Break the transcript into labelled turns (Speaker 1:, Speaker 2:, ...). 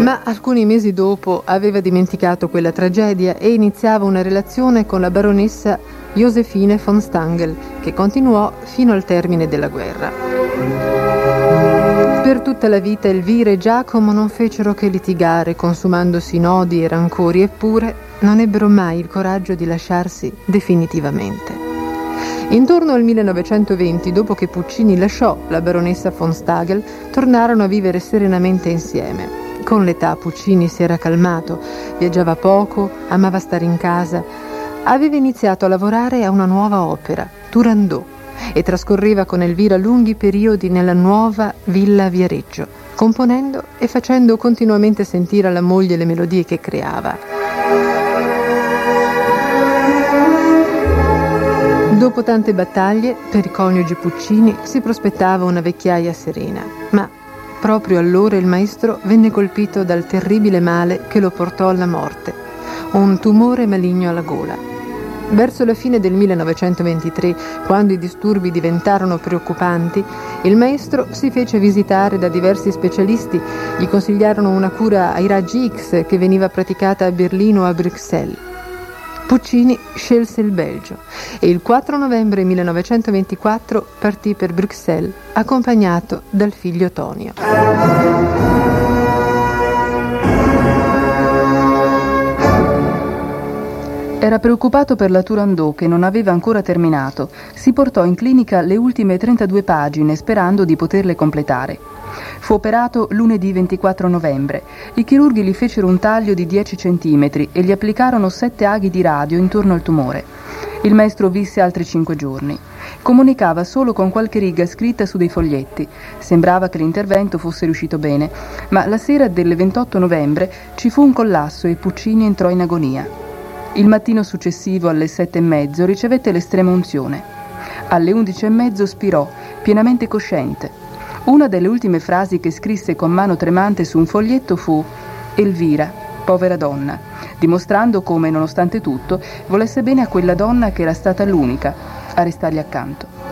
Speaker 1: Ma alcuni mesi dopo aveva dimenticato quella tragedia e iniziava una relazione con la baronessa Josephine von Stangl, che continuò fino al termine della guerra. Per tutta la vita Elvira e Giacomo non fecero che litigare, consumandosi nodi e rancori, eppure non ebbero mai il coraggio di lasciarsi definitivamente. Intorno al 1920, dopo che Puccini lasciò la baronessa von Stangl, tornarono a vivere serenamente insieme. Con l'età Puccini si era calmato, viaggiava poco, amava stare in casa. Aveva iniziato a lavorare a una nuova opera, Turandot, e trascorreva con Elvira lunghi periodi nella nuova Villa Viareggio, componendo e facendo continuamente sentire alla moglie le melodie che creava. Dopo tante battaglie, per i coniugi Puccini si prospettava una vecchiaia serena, ma proprio allora il maestro venne colpito dal terribile male che lo portò alla morte, un tumore maligno alla gola. Verso la fine del 1923, quando i disturbi diventarono preoccupanti, il maestro si fece visitare da diversi specialisti. Gli consigliarono una cura ai raggi X che veniva praticata a Berlino o a Bruxelles. Puccini scelse il Belgio e il 4 novembre 1924 partì per Bruxelles accompagnato dal figlio Tonio.
Speaker 2: Era preoccupato per la Turandot che non aveva ancora terminato. Si portò in clinica le ultime 32 pagine sperando di poterle completare. Fu operato lunedì 24 novembre. I chirurghi gli fecero un taglio di 10 centimetri e gli applicarono 7 aghi di radio intorno al tumore. Il maestro visse altri 5 giorni. Comunicava solo con qualche riga scritta su dei foglietti. Sembrava che l'intervento fosse riuscito bene, ma la sera del 28 novembre ci fu un collasso e Puccini entrò in agonia. Il mattino successivo alle 7:30 ricevette l'estrema unzione. Alle 11:30 spirò, pienamente cosciente. Una delle ultime frasi che scrisse con mano tremante su un foglietto fu «Elvira, povera donna», dimostrando come, nonostante tutto, volesse bene a quella donna che era stata l'unica a restargli accanto.